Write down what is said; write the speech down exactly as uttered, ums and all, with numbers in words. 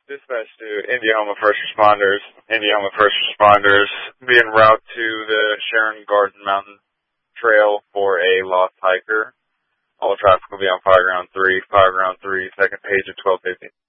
Dispatch to Indiana First Responders. Indiana First Responders be en route to the Sharon Garden Mountain Trail for a lost hiker. All traffic will be on Fire Ground three, Fire Ground three, second page of twelve fifty.